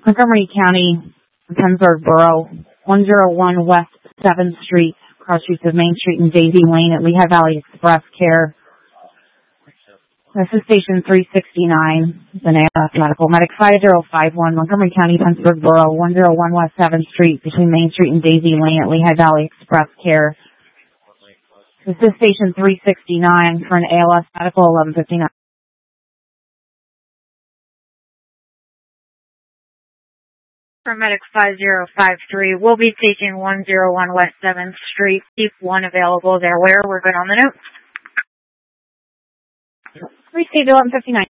Montgomery County, Pennsburg Borough, 101 West 7th Street, cross streets of Main Street and Daisy Lane at Lehigh Valley Express Care. This is station 369, it's an ALS medical. Medic 5051, Montgomery County, Pennsburg Borough, 101 West 7th Street, between Main Street and Daisy Lane at Lehigh Valley Express Care. This is station 369 for an ALS medical 1159. For Medic 5053, we'll be taking 101 West 7th Street. Keep one available there. Where we're good on the note. Received 1159.